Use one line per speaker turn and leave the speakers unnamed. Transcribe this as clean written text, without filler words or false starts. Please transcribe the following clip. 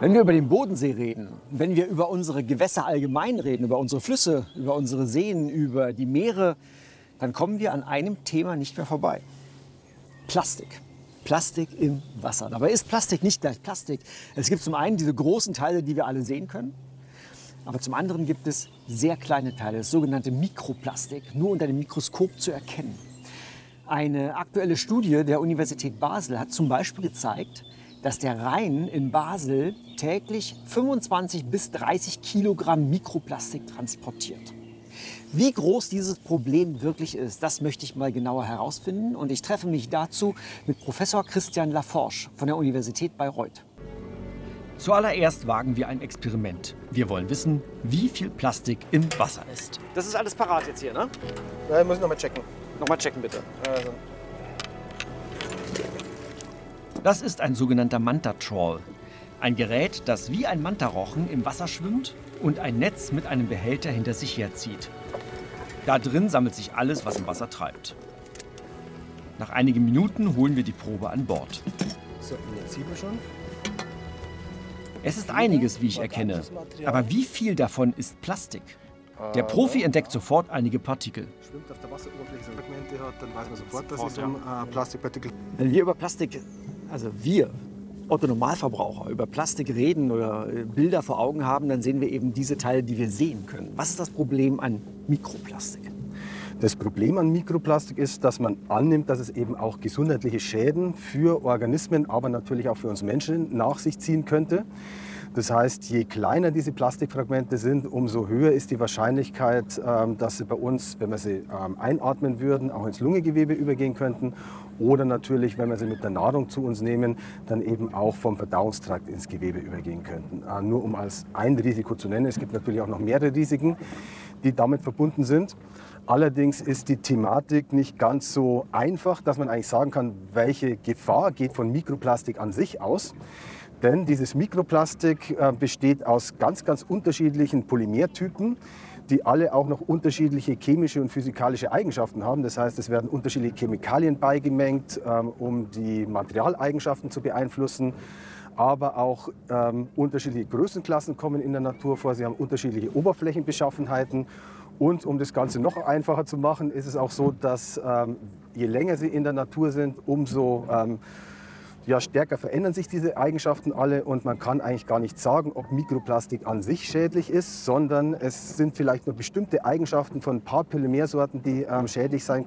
Wenn wir über den Bodensee reden, wenn wir über unsere Gewässer allgemein reden, über unsere Flüsse, über unsere Seen, über die Meere, dann kommen wir an einem Thema nicht mehr vorbei. Plastik. Plastik im Wasser. Dabei ist Plastik nicht gleich Plastik. Es gibt zum einen diese großen Teile, die wir alle sehen können. Aber zum anderen gibt es sehr kleine Teile, das sogenannte Mikroplastik, nur unter dem Mikroskop zu erkennen. Eine aktuelle Studie der Universität Basel hat zum Beispiel gezeigt, dass der Rhein in Basel täglich 25 bis 30 Kilogramm Mikroplastik transportiert. Wie groß dieses Problem wirklich ist, das möchte ich mal genauer herausfinden. Und ich treffe mich dazu mit Professor Christian Laforge von der Universität Bayreuth. Zuallererst wagen wir ein Experiment. Wir wollen wissen, wie viel Plastik im Wasser ist. Das ist alles parat jetzt hier, ne?
Ja, muss ich noch mal checken.
Nochmal checken, bitte.
Also.
Das ist ein sogenannter Manta-Trawl. Ein Gerät, das wie ein Mantarochen im Wasser schwimmt und ein Netz mit einem Behälter hinter sich herzieht. Da drin sammelt sich alles, was im Wasser treibt. Nach einigen Minuten holen wir die Probe an Bord.
So, jetzt sieht man schon.
Es ist einiges, wie ich erkenne. Aber wie viel davon ist Plastik? Der Profi entdeckt sofort einige Partikel.
Schwimmt auf der Wasseroberfläche, so Fragmente hat, dann weiß man sofort, dass es um Plastikpartikel.
Wenn wir über Plastik, also wir, Otto-Normalverbraucher, über Plastik reden oder Bilder vor Augen haben, dann sehen wir eben diese Teile, die wir sehen können. Was ist das Problem an Mikroplastik?
Das Problem an Mikroplastik ist, dass man annimmt, dass es eben auch gesundheitliche Schäden für Organismen, aber natürlich auch für uns Menschen nach sich ziehen könnte. Das heißt, je kleiner diese Plastikfragmente sind, umso höher ist die Wahrscheinlichkeit, dass sie bei uns, wenn wir sie einatmen würden, auch ins Lungengewebe übergehen könnten. Oder natürlich, wenn wir sie mit der Nahrung zu uns nehmen, dann eben auch vom Verdauungstrakt ins Gewebe übergehen könnten. Nur um als ein Risiko zu nennen. Es gibt natürlich auch noch mehrere Risiken, die damit verbunden sind. Allerdings ist die Thematik nicht ganz so einfach, dass man eigentlich sagen kann, welche Gefahr geht von Mikroplastik an sich aus. Denn dieses Mikroplastik besteht aus ganz, ganz unterschiedlichen Polymertypen, die alle auch noch unterschiedliche chemische und physikalische Eigenschaften haben. Das heißt, es werden unterschiedliche Chemikalien beigemengt, um die Materialeigenschaften zu beeinflussen. Aber auch unterschiedliche Größenklassen kommen in der Natur vor. Sie haben unterschiedliche Oberflächenbeschaffenheiten. Und um das Ganze noch einfacher zu machen, ist es auch so, dass je länger sie in der Natur sind, umso stärker verändern sich diese Eigenschaften alle. Und man kann eigentlich gar nicht sagen, ob Mikroplastik an sich schädlich ist, sondern es sind vielleicht nur bestimmte Eigenschaften von ein paar Polymersorten, die schädlich sein können.